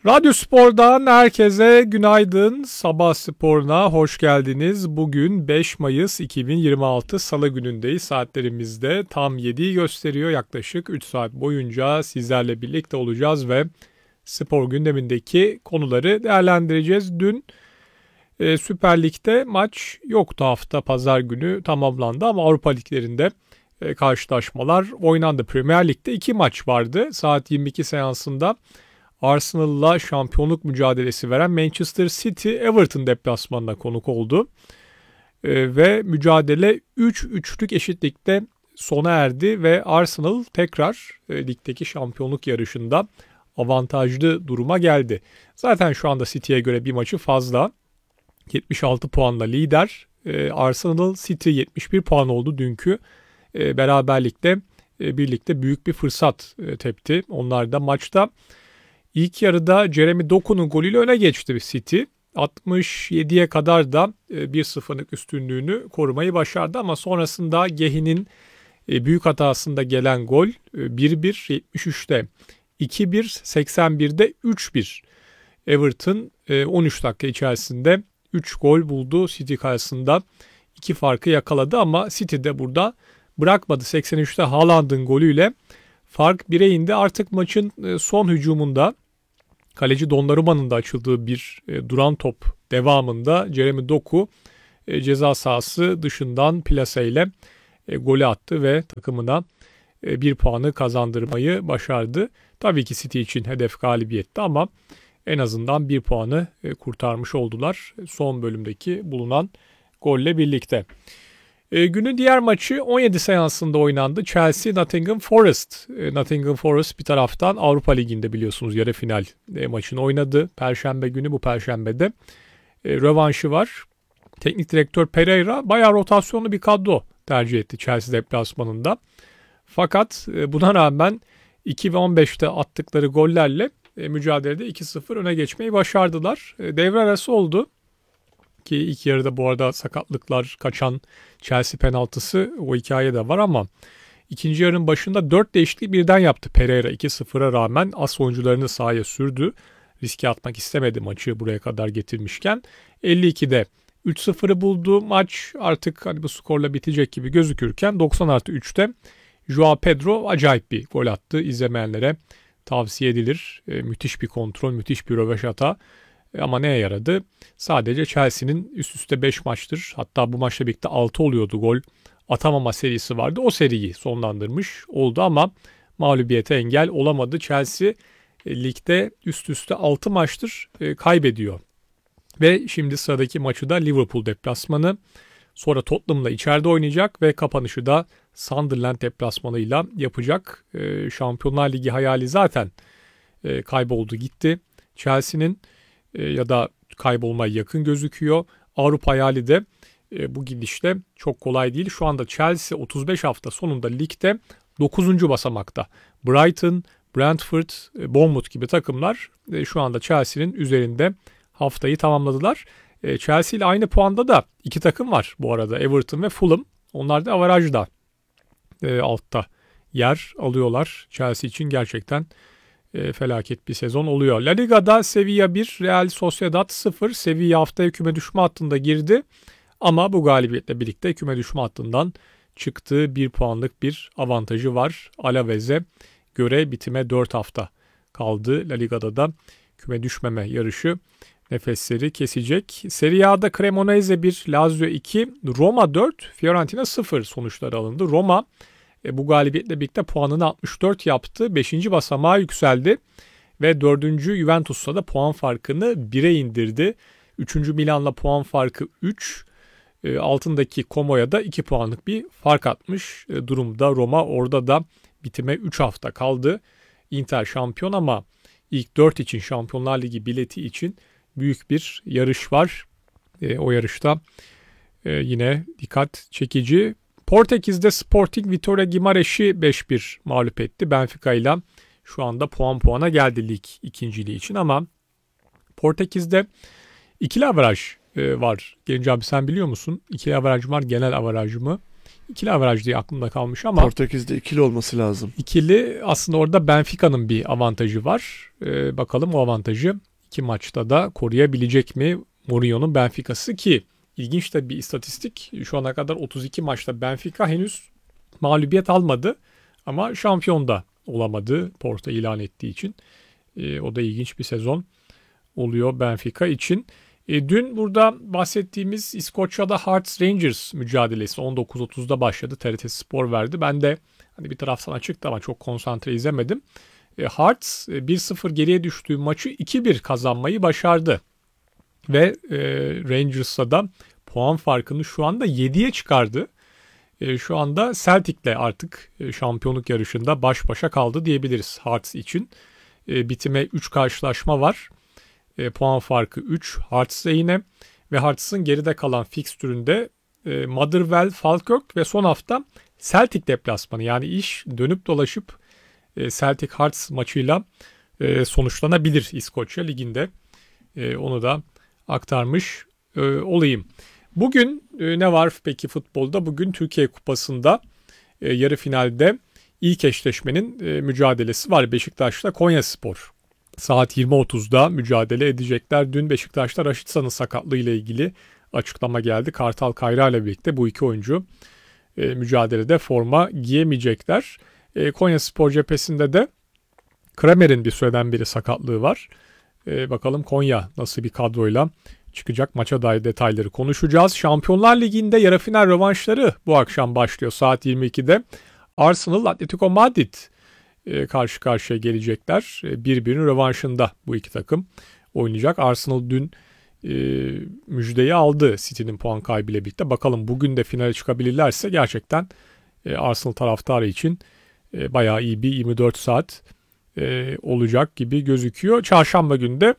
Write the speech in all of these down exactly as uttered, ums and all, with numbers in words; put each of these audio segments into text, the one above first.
Radyo Spor'dan herkese günaydın. Sabah Spor'una hoş geldiniz. Bugün beş Mayıs iki bin yirmi altı Salı günündeyiz. Saatlerimizde tam yediyi gösteriyor. Yaklaşık üç saat boyunca sizlerle birlikte olacağız ve spor gündemindeki konuları değerlendireceğiz. Dün e, Süper Lig'de maç yoktu, hafta pazar günü tamamlandı ama Avrupa Liglerinde e, karşılaşmalar oynandı. Premier Lig'de iki maç vardı. Saat yirmi iki seansında Arsenal'la şampiyonluk mücadelesi veren Manchester City Everton deplasmanına konuk oldu. Ee, ve mücadele üç üçlük eşitlikte sona erdi ve Arsenal tekrar e, ligdeki şampiyonluk yarışında avantajlı duruma geldi. Zaten şu anda City'ye göre bir maçı fazla. yetmiş altı puanla lider. Ee, Arsenal City yetmiş bir puan oldu dünkü e, beraberlikte e, birlikte büyük bir fırsat e, tepti. Onlar da maçta İlk yarıda Jeremy Doku'nun golüyle öne geçti City. altmış yediye kadar da bir sıfırlık üstünlüğünü korumayı başardı ama sonrasında Gehi'nin büyük hatasında gelen gol bir bir, yetmiş üçte iki bir, seksen birde üç bir. Everton on üç dakika içerisinde üç gol buldu. City karşısında iki farkı yakaladı ama City de burada bırakmadı. seksen üçte Haaland'ın golüyle fark bire indi. Artık maçın son hücumunda kaleci Donnarumma'nın da açıldığı bir e, duran top devamında Jeremy Doku e, ceza sahası dışından plaseyle e, golü attı ve takımına e, bir puanı kazandırmayı başardı. Tabii ki City için hedef galibiyetti ama en azından bir puanı e, kurtarmış oldular son bölümdeki bulunan golle birlikte. E, günün diğer maçı on yedi seansında oynandı. Chelsea Nottingham Forest. E, Nottingham Forest bir taraftan Avrupa Ligi'nde biliyorsunuz yarı final e, maçını oynadı. Perşembe günü, bu perşembede e, rövanşı var. Teknik direktör Pereira bayağı rotasyonlu bir kadro tercih etti Chelsea deplasmanında. Fakat e, buna rağmen iki ve on beşte attıkları gollerle e, mücadelede iki sıfır öne geçmeyi başardılar. E, devre arası oldu. Ki ilk yarıda bu arada sakatlıklar, kaçan Chelsea penaltısı, o hikaye de var ama ikinci yarının başında dört değişiklik birden yaptı Pereira. iki sıfıra rağmen as oyuncularını sahaya sürdü. Riske atmak istemedi maçı buraya kadar getirmişken. elli ikide üç sıfırı buldu. Maç artık hani bu skorla bitecek gibi gözükürken doksan artı üçte Joao Pedro acayip bir gol attı. İzlemeyenlere tavsiye edilir. E, müthiş bir kontrol, müthiş bir röveşata. Ama neye yaradı? Sadece Chelsea'nin üst üste beş maçtır, hatta bu maçla birlikte altı oluyordu gol atamama serisi vardı. O seriyi sonlandırmış oldu ama mağlubiyete engel olamadı. Chelsea e, ligde üst üste altı maçtır e, kaybediyor. Ve şimdi sıradaki maçı da Liverpool deplasmanı. Sonra Tottenham'la içeride oynayacak ve kapanışı da Sunderland deplasmanıyla yapacak. E, Şampiyonlar Ligi hayali zaten e, kayboldu gitti. Chelsea'nin ya da kaybolmaya yakın gözüküyor. Avrupa hayali de e, bu gidişle çok kolay değil. Şu anda Chelsea otuz beş hafta sonunda ligde dokuzuncu basamakta. Brighton, Brentford, e, Bournemouth gibi takımlar e, şu anda Chelsea'nin üzerinde haftayı tamamladılar. E, Chelsea ile aynı puanda da iki takım var bu arada, Everton ve Fulham. Onlar da avarajda e, altta yer alıyorlar. Chelsea için gerçekten E, felaket bir sezon oluyor. La Liga'da Sevilla bir, Real Sociedad sıfır. Sevilla haftaya küme düşme hattında girdi. Ama bu galibiyetle birlikte küme düşme hattından çıktığı bir puanlık bir avantajı var. Alaves'e göre bitime dört hafta kaldı. La Liga'da da küme düşmeme yarışı nefesleri kesecek. Serie A'da Cremonese bir, Lazio iki, Roma dört, Fiorentina sıfır sonuçları alındı. Roma E, bu galibiyetle birlikte puanını altmış dört yaptı. beşinci basamağa yükseldi. Ve dördüncü Juventus'la da puan farkını bire indirdi. üçüncü Milan'la puan farkı üç. E, altındaki Como'ya da iki puanlık bir fark atmış e, durumda. Roma orada da bitime üç hafta kaldı. Inter şampiyon ama ilk dört için, Şampiyonlar Ligi bileti için büyük bir yarış var. E, o yarışta e, yine dikkat çekici. Portekiz'de Sporting Vitória Guimarães'i beş bir mağlup etti. Benfica ile şu anda puan puana geldi lig ikinciliği için ama Portekiz'de ikili averaj e, var. Genç abi sen biliyor musun? İkili averaj var, genel averaj mı? ikili averaj diye aklımda kalmış ama Portekiz'de ikili olması lazım. ikili aslında orada Benfica'nın bir avantajı var. Ee, bakalım o avantajı iki maçta da koruyabilecek mi Mourinho'nun Benfica'sı ki ilginç de bir istatistik. Şu ana kadar otuz iki maçta Benfica henüz mağlubiyet almadı ama şampiyon da olamadı Porto ilan ettiği için. Ee, o da ilginç bir sezon oluyor Benfica için. E, dün burada bahsettiğimiz İskoçya'da Hearts Rangers mücadelesi on dokuz otuzda başladı. T R T Spor verdi. Ben de hani bir taraftan açıktı ama çok konsantre izlemedim. E, Hearts e, bir sıfır geriye düştüğü maçı iki bir kazanmayı başardı. Ve e, Rangers'a da puan farkını şu anda yediye çıkardı. E, şu anda Celtic'le artık e, şampiyonluk yarışında baş başa kaldı diyebiliriz Hearts için. E, bitime üç karşılaşma var. E, puan farkı üç Hearts'la yine ve Hearts'ın geride kalan fikstüründe e, Motherwell, Falkirk ve son hafta Celtic deplasmanı, yani iş dönüp dolaşıp e, Celtic Hearts maçıyla e, sonuçlanabilir İskoçya Ligi'nde. E, onu da aktarmış e, olayım. Bugün e, ne var peki futbolda? Bugün Türkiye Kupası'nda e, yarı finalde ilk eşleşmenin e, mücadelesi var. Beşiktaş'la Konyaspor. Saat yirmi otuzda mücadele edecekler. Dün Beşiktaş'ta Raşitsa'nın sakatlığı ile ilgili açıklama geldi. Kartal Kayra ile birlikte bu iki oyuncu e, mücadelede forma giyemeyecekler. E, Konyaspor cephesinde de Kramer'in bir süreden beri sakatlığı var. E, bakalım Konya nasıl bir kadroyla çıkacak, maça dair detayları konuşacağız. Şampiyonlar Ligi'nde yarı final rövanşları bu akşam başlıyor saat yirmi ikide. Arsenal Atletico Madrid e, karşı karşıya gelecekler. E, birbirinin rövanşında bu iki takım oynayacak. Arsenal dün e, müjdeyi aldı City'nin puan kaybıyla birlikte. Bakalım bugün de finale çıkabilirlerse gerçekten e, Arsenal taraftarı için e, bayağı iyi bir yirmi dört saat e, olacak gibi gözüküyor. Çarşamba günü de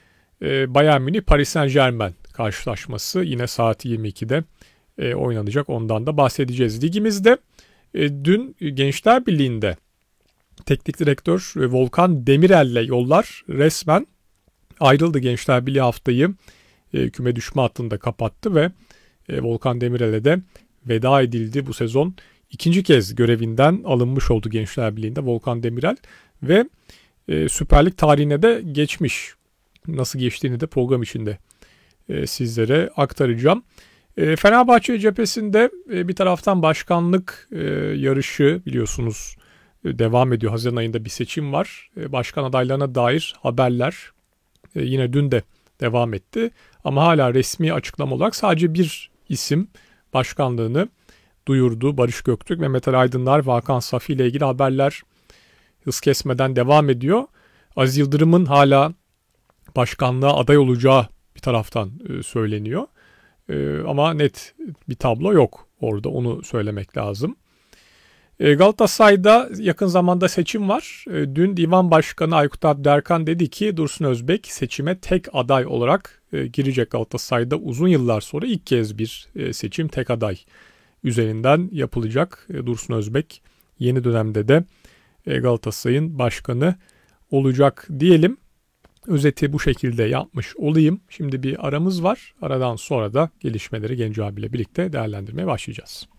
e, Bayern Münih Paris Saint-Germain karşılaşması yine saat yirmi ikide e, oynanacak. Ondan da bahsedeceğiz. Ligimizde e, dün Gençler Birliği'nde teknik direktör Volkan Demirel'le yollar resmen ayrıldı. Gençler Birliği haftayı e, küme düşme hattında kapattı ve e, Volkan Demirel'e de veda edildi. Bu sezon ikinci kez görevinden alınmış oldu Gençler Birliği'nde Volkan Demirel ve e, Süper Lig tarihine de geçmiş. Nasıl geçtiğini de program içinde e, sizlere aktaracağım. E, Fenerbahçe cephesinde e, bir taraftan başkanlık e, yarışı biliyorsunuz e, devam ediyor. Haziran ayında bir seçim var. E, başkan adaylarına dair haberler e, yine dün de devam etti. Ama hala resmi açıklama olarak sadece bir isim başkanlığını duyurdu. Barış Göktürk, Mehmet Ali Aydınlar, Hakan Safi ile ilgili haberler hız kesmeden devam ediyor. Aziz Yıldırım'ın hala başkanlığa aday olacağı bir taraftan e, söyleniyor. E, ama net bir tablo yok orada, onu söylemek lazım. E, Galatasaray'da yakın zamanda seçim var. E, dün Divan Başkanı Aykut Abderkan dedi ki Dursun Özbek seçime tek aday olarak e, girecek. Galatasaray'da uzun yıllar sonra ilk kez bir e, seçim tek aday üzerinden yapılacak. E, Dursun Özbek yeni dönemde de e, Galatasaray'ın başkanı olacak diyelim. Özeti bu şekilde yapmış olayım. Şimdi bir aramız var. Aradan sonra da gelişmeleri Genco abiyle birlikte değerlendirmeye başlayacağız.